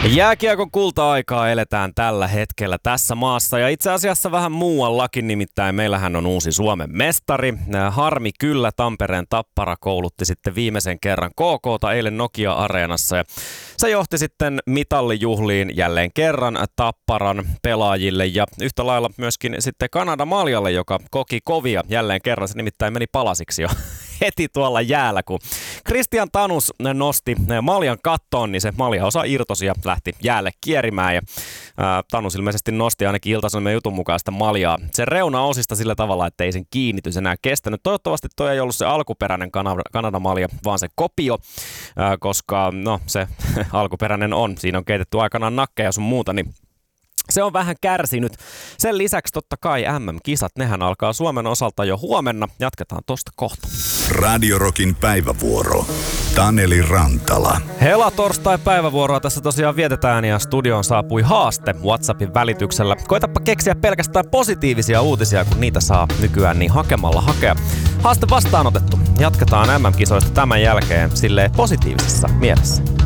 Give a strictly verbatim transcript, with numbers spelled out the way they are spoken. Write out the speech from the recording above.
Jääkiekon kulta-aikaa eletään tällä hetkellä tässä maassa ja itse asiassa vähän muuallakin, nimittäin meillähän on uusi Suomen mestari. Harmi kyllä, Tampereen Tappara koulutti sitten viimeisen kerran K K:ta eilen Nokia-areenassa ja se johti sitten mitallijuhliin jälleen kerran Tapparan pelaajille ja yhtä lailla myöskin sitten Kanada-Maljalle, joka koki kovia jälleen kerran. Se nimittäin meni palasiksi jo heti tuolla jäällä, kun Kristian Tanus nosti Maljan kattoon, niin se Malja osa irtosi ja lähti jäälle kierimään. Ja, ää, Tanus ilmeisesti nosti ainakin Ilta-Sanomien jutun mukaan sitä Maljaa sen reuna-osista sillä tavalla, että ei sen kiinnitys enää kestänyt. Toivottavasti toi ei ollut se alkuperäinen Kanada-Malja, vaan se kopio, ää, koska no se alkuperäinen on. Siinä on keitetty aikanaan nakkeja ja sun muuta, niin se on vähän kärsinyt. Sen lisäksi totta kai M M-kisat, nehän alkaa Suomen osalta jo huomenna. Jatketaan tosta kohta. Radio Rockin päivävuoro. Taneli Rantala. Hela torstai päivävuoroa tässä tosiaan vietetään ja studioon saapui haaste WhatsAppin välityksellä. Koitapa keksiä pelkästään positiivisia uutisia, kun niitä saa nykyään niin hakemalla hakea. Haaste vastaanotettu. Jatketaan M M-kisoista tämän jälkeen silleen positiivisessa mielessä.